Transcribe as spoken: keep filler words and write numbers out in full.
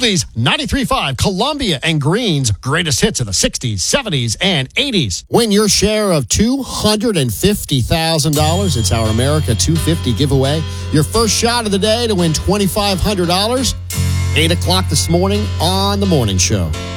Oldies ninety-three point five, Columbia and Green's greatest hits of the sixties, seventies, and eighties. Win your share of two hundred fifty thousand dollars. It's our America two fifty giveaway. Your first shot of the day to win twenty-five hundred dollars. eight o'clock this morning on The Morning Show.